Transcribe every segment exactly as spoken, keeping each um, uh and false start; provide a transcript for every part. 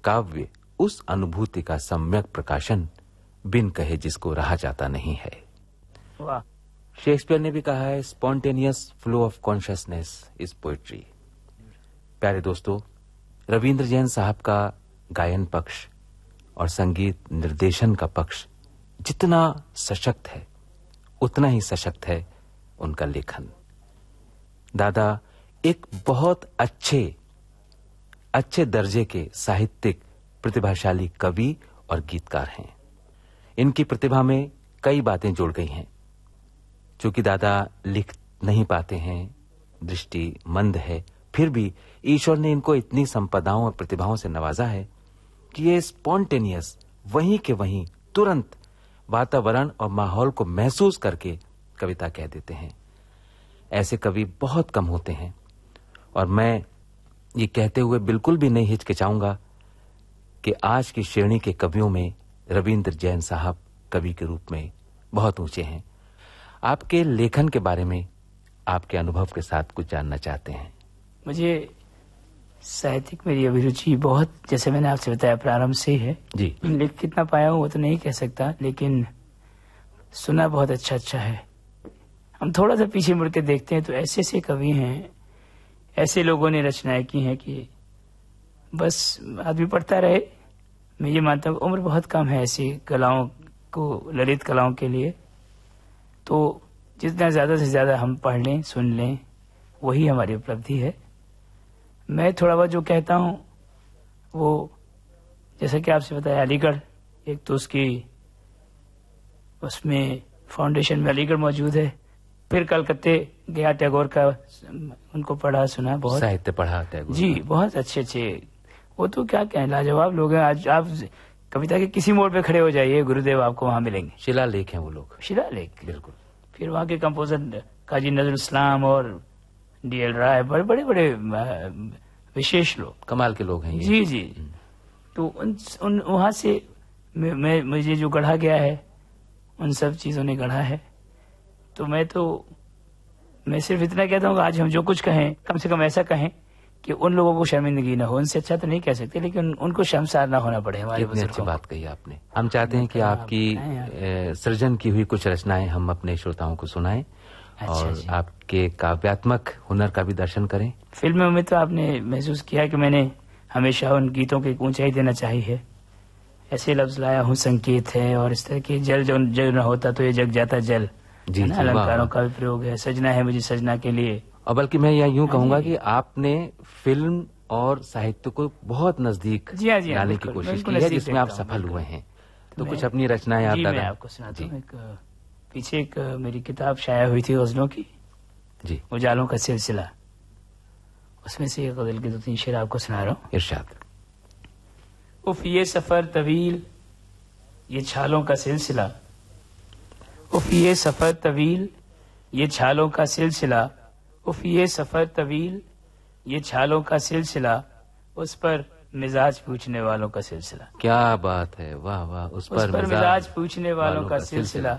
काव्य उस अनुभूति का सम्यक प्रकाशन बिन कहे जिसको रहा जाता नहीं है। वाह। शेक्सपियर ने भी कहा है, spontaneous flow of consciousness is poetry. प्यारे दोस्तों, रविंद्र जैन साहब का गायन पक्ष और संगीत निर्देशन का पक्ष जितना सशक्त है उतना ही सशक्त है उनका लेखन। दादा एक बहुत अच्छे अच्छे दर्जे के साहित्यिक प्रतिभाशाली कवि और गीतकार हैं। इनकी प्रतिभा में कई बातें जुड़ गई हैं। चूंकि दादा लिख नहीं पाते हैं, दृष्टि मंद है, फिर भी ईश्वर ने इनको इतनी संपदाओं और प्रतिभाओं से नवाजा है कि ये स्पॉन्टेनियस वहीं के वहीं तुरंत वातावरण और माहौल को महसूस करके कविता कह देते हैं। ऐसे कवि बहुत कम होते हैं और मैं ये कहते हुए बिल्कुल भी नहीं हिचकिचाऊंगा कि आज की श्रेणी के कवियों में रविंद्र जैन साहब कवि के रूप में बहुत ऊंचे हैं। आपके लेखन के बारे में आपके अनुभव के साथ कुछ जानना चाहते हैं। मुझे साहित्यिक मेरी अभिरुचि बहुत, जैसे मैंने आपसे बताया, प्रारंभ से ही है जी। लिख कितना पाया हूँ वो तो नहीं कह सकता, लेकिन सुना बहुत अच्छा अच्छा है। हम थोड़ा सा पीछे मुड़ के देखते हैं तो ऐसे ऐसे कवि हैं, ऐसे लोगों ने रचनाएं की हैं कि बस आदमी पढ़ता रहे। मैं ये मानता हूँ उम्र बहुत कम है ऐसी कलाओं को, ललित कलाओं के लिए, तो जितना ज्यादा से ज्यादा हम पढ़ लें, सुन लें, वही हमारी उपलब्धि है। मैं थोड़ा बहुत जो कहता हूँ वो, जैसा कि आपसे बताया, अलीगढ़ एक तो उसकी उसमें फाउंडेशन में अलीगढ़ मौजूद है। फिर कलकत्ते गया, टैगोर का उनको पढ़ा सुना, बहुत साहित्य पढ़ा टैगोर जी, बहुत अच्छे अच्छे, वो तो क्या कहें, लाजवाब लोग हैं। आज आप कविता के किसी मोड़ पे खड़े हो जाइए, गुरुदेव आपको वहां मिलेंगे। शिलालेख हैं वो लोग, शिलालेख, बिल्कुल। फिर वहाँ के कंपोजर काजी नजरुल इस्लाम और डी एल राय, बड़े बड़े बड़े विशेष लोग, कमाल के लोग हैं ये। जी जी। तो उन, उन वहां से मैं, मैं मुझे जो गढ़ा गया है उन सब चीजों ने गढ़ा है। तो मैं तो मैं सिर्फ इतना कहता हूँ कि आज हम जो कुछ कहें कम से कम ऐसा कहें कि उन लोगों को शर्मिंदगी ना हो। उनसे अच्छा तो नहीं कह सकते, लेकिन उनको शर्मसार ना होना पड़े हमारे कितनी अच्छी बुजुर्गों बात कही आपने। हम चाहते हैं कि आपकी ए, सृजन की हुई कुछ रचनाएं हम अपने श्रोताओं को सुनाएं। अच्छा और जी। आपके काव्यात्मक हुनर का भी दर्शन करें। फिल्मों में तो आपने महसूस किया कि मैंने हमेशा उन गीतों की ऊंचाई देना चाहिए। ऐसे लफ्ज लाया हूँ, संकेत है, और इस तरह के जल जो जल न होता तो ये जग जाता जल, जी, है ना, जी, अलंकारों का भी प्रयोग है। सजना है मुझे सजना के लिए, और बल्कि मैं यह यूं कहूंगा कि आपने फिल्म और साहित्य को बहुत नजदीक जी हाँ, जी हाँ, लाने की बिल्कुल, कोशिश बिल्कुल की है, नजदीक जिसमें आप देखता हूँ, सफल बिल्कुल। हुए हैं। तो मैं- कुछ अपनी रचनाएं आप जी, मैं दादा। आपको सुनाता जी हूँ। एक पीछे एक मेरी किताब शाया हुई थी गजलों की, जी, उजालों का सिलसिला, उसमें से एक गजल के दो तीन शेर आपको सुना रहा हूँ। इरशाद। उफ ये सफर तवील, ये छालों का सिलसिला, उफ ये सफर तवील, ये छालों का सिलसिला, उफ ये सफर तवील, ये छालों का सिलसिला, उस पर मिजाज पूछने वालों का सिलसिला। क्या बात है, वाह वाह। उस उस पर पर मिजाज पूछने वालों का सिलसिला,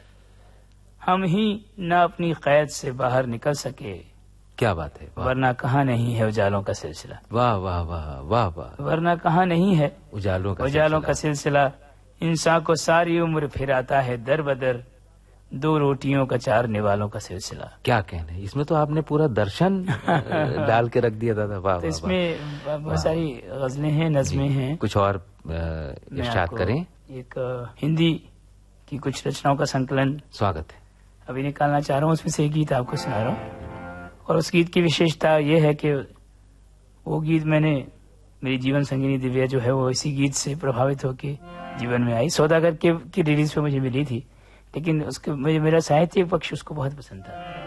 हम ही न अपनी कैद से बाहर निकल सके, क्या बात है, वाह वरना कहाँ नहीं है उजालों का सिलसिला। वाह वाह वाह वाह वाह। वरना कहाँ नहीं है उजालों का उजालों का सिलसिला। सिलसिला, इंसान को सारी उम्र फिराता है दर बदर, दो रोटियों का चारने वालों का सिलसिला। क्या कहने, इसमें तो आपने पूरा दर्शन अ, डाल के रख दिया दादा। वाह तो वाह इसमें बहुत सारी गजलें हैं, नज़में हैं। कुछ और अ, मैं इरशाद आपको करें। एक अ, हिंदी की कुछ रचनाओं का संकलन स्वागत है। अभी निकालना चाह रहा हूँ, उसमें से एक गीत आपको सुना रहा हूँ। और उस गीत की विशेषता यह है कि वो गीत मैंने, मेरी जीवन संगिनी दिव्या जो है वो इसी गीत से प्रभावित होकर जीवन में आई। सौदागर के की रिलीज पे मुझे मिली थी, लेकिन उसके मुझे मेरा साहित्यिक पक्ष उसको बहुत पसंद था।